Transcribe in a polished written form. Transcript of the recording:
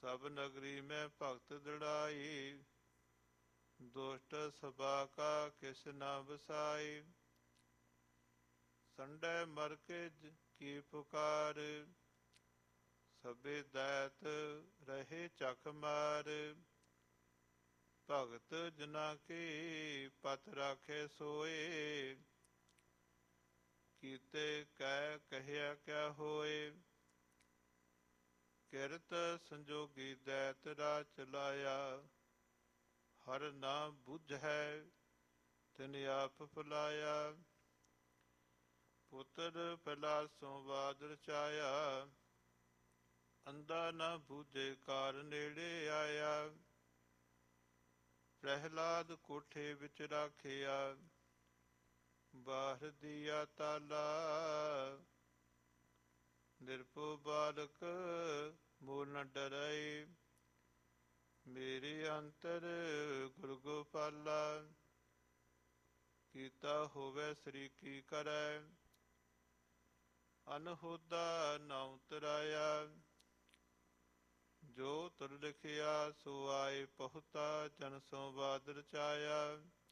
ਸਭ ਨਗਰੀ ਮੈਂ ਭਗਤ ਦ੍ਰਿੜਾਈ, ਦੁਸ਼ਟ ਸਭਾ ਕਾ ਕਿਸ ਨਾ ਵਸਾਈ। ਸੰਡੇ ਮਰਕਿਜ ਕੀ ਪੁਕਾਰ, ਸਭੇ ਦੈਤ ਰਹੇ ਚਖ ਮਾਰ। ਭਗਤ ਜਨਾ ਕੀ ਪਤ ਰਾਖੇ ਸੋਏ, ਕੀਤੇ ਕਹਿ ਕਹਿਆ ਕਿਆ ਹੋਏ। ਕਿਰਤ ਸੰਜੋਗੀ ਦੈਤ ਰਾਹ ਚਲਾਇਆ, ਹਰ ਨਾ ਬੁਝੈ ਤਿਨ ਆਪ ਭੁਲਾਇਆ। ਪੁੱਤਰ ਪਹਿਲਾਸੋਂ ਬਾਦ ਰਚਾਇਆ, ਅੰਧਾ ਨਾ ਬੂਝੇ ਕਾਰ ਨੇੜੇ ਆਇਆ। ਪ੍ਰਹਿਲਾਦ ਕੋਠੇ ਵਿੱਚ ਰਾਖਿਆ, ਬਾਹਰ ਦੀਆ ਤਾਲਾ। ਨਿਰਭਉ ਬਾਲਕ ਮੂਲ ਨ ਡਰੈ, ਮੇਰੇ ਅੰਤਰ ਗੁਰ ਗੋਪਾਲਾ। ਕੀਤਾ ਹੋਵੇ ਸ੍ਰੀ ਕੀ ਕਰੈ, ਅਨਹੋਦਾ ਨਾ ਉਤਰਾਇਆ। ਜੋ ਤੁਰ ਲਿਖਿਆ ਸੋ ਆਏ ਪਹੁਤਾ, ਜਨ ਸੋ ਬਾਦ ਰਚਾਇਆ।